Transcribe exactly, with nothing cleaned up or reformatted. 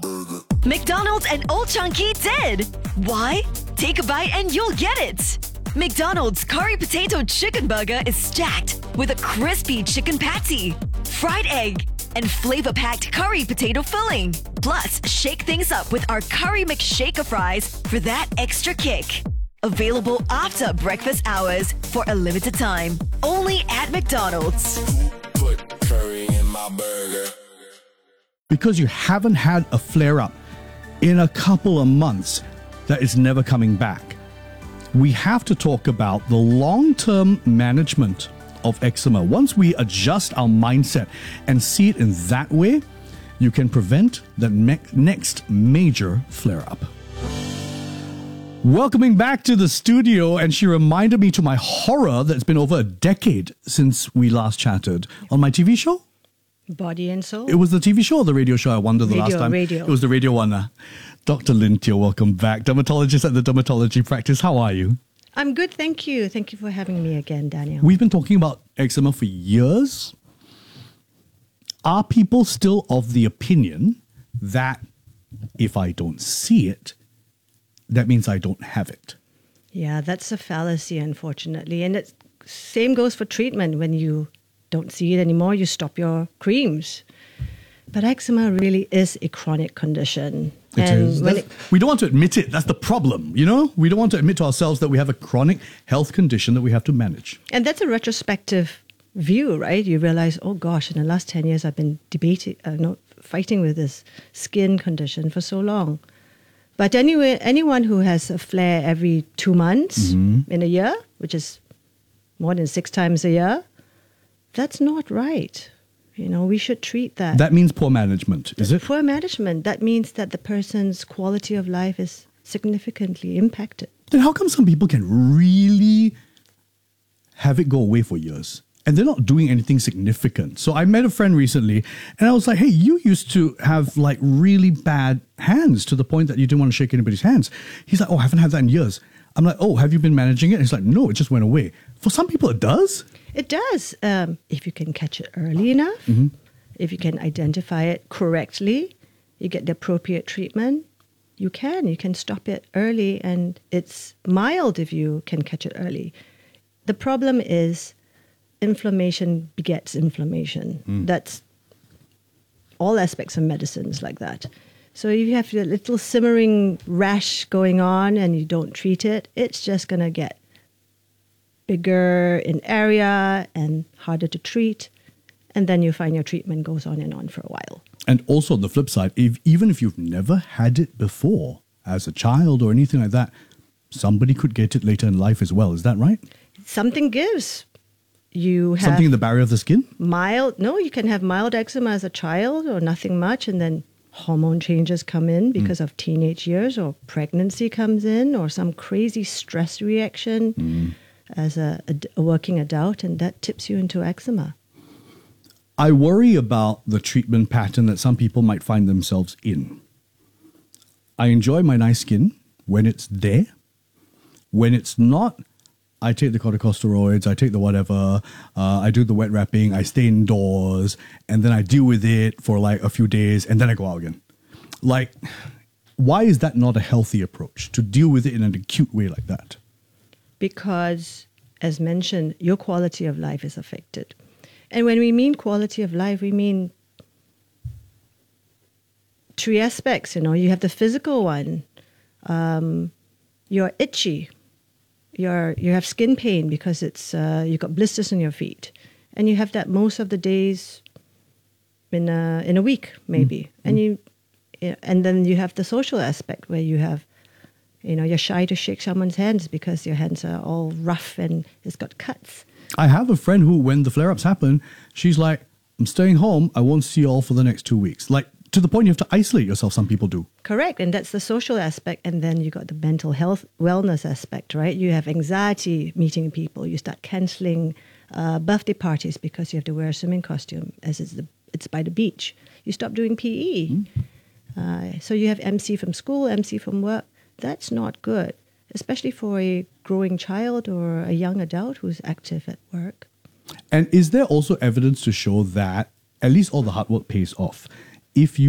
McDonald's and Old Chunky did. Why? Take a bite and you'll get it. McDonald's Curry Potato Chicken Burger is stacked with a crispy chicken patty, fried egg, and flavor-packed curry potato filling. Plus, shake things up with our Curry McShaker fries for that extra kick. Available after breakfast hours for a limited time. Only at McDonald's. Put curry in my burger. Because you haven't had a flare-up in a couple of months, that is never coming back. We have to talk about the long-term management of eczema. Once we adjust our mindset and see it in that way, you can prevent the me- next major flare-up. Welcoming back to the studio, and she reminded me to my horror that it's been over a decade since we last chatted on my T V show. Body and Soul. It was the T V show or the radio show? I wonder the radio, last time. Radio. It was the radio one. Uh, Doctor Lin Teo, welcome back. Dermatologist at the Dermatology Practice. How are you? I'm good, thank you. Thank you for having me again, Daniel. We've been talking about eczema for years. Are people still of the opinion that if I don't see it, that means I don't have it? Yeah, that's a fallacy, unfortunately. And it's same goes for treatment. When you don't see it anymore, you stop your creams. But eczema really is a chronic condition. It and is. when That's- it, we don't want to admit it. That's the problem, you know? We don't want to admit to ourselves that we have a chronic health condition that we have to manage. and that's a retrospective view, right? You realize, oh gosh, in the last ten years, I've been debating, uh, no, fighting with this skin condition for so long. But anyway, anyone who has a flare every two months in a year, which is more than six times a year, that's not right. You know, we should treat that. That means poor management, is it? Poor management, that means that the person's quality of life is significantly impacted. Then how come some people can really have it go away for years and they're not doing anything significant? So I met a friend recently and I was like, hey, you used to have like really bad hands to the point that you didn't want to shake anybody's hands. He's like, oh, I haven't had that in years. I'm like, oh, have you been managing it? And he's like, no, it just went away. For some people, it does. It does, um, if you can catch it early enough, if you can identify it correctly, you get the appropriate treatment, you can. You can stop it early, and it's mild if you can catch it early. The problem is inflammation begets inflammation. That's all aspects of medicines like that. So if you have a little simmering rash going on and you don't treat it, it's just going to get bigger in area and harder to treat. And then you find your treatment goes on and on for a while. And also on the flip side, if even if you've never had it before as a child or anything like that, somebody could get it later in life as well. Is that right? Something gives. You have Something in the barrier of the skin? mild, no, you can have mild eczema as a child or nothing much, and then hormone changes come in because of teenage years, or pregnancy comes in, or some crazy stress reaction as a, a, a working adult, and that tips you into eczema. I worry about the treatment pattern that some people might find themselves in. I enjoy my nice skin when it's there. When it's not, I take the corticosteroids, I take the whatever, uh, I do the wet wrapping, I stay indoors, and then I deal with it for like a few days, and then I go out again. Like, why is that not a healthy approach, to deal with it in an acute way like that? Because, as mentioned, your quality of life is affected. And when we mean quality of life, we mean three aspects. You know, you have the physical one. Um, you're itchy. You're you have skin pain because it's uh, you got blisters on your feet, and you have that most of the days in a in a week maybe. Mm-hmm. And you, and then you have the social aspect where you have, you know, you're shy to shake someone's hands because your hands are all rough and it's got cuts. I have a friend who, when the flare-ups happen, she's like, I'm staying home. I won't see you all for the next two weeks. Like, to the point you have to isolate yourself, some people do. Correct. And that's the social aspect. And then you got the mental health wellness aspect, right? You have anxiety meeting people. You start cancelling uh, birthday parties because you have to wear a swimming costume as it's, the, it's by the beach. You stop doing P E. Mm. Uh, so you have M C from school, M C from work. That's not good, especially for a growing child or a young adult who's active at work. And is there also evidence to show that at least all the hard work pays off? If you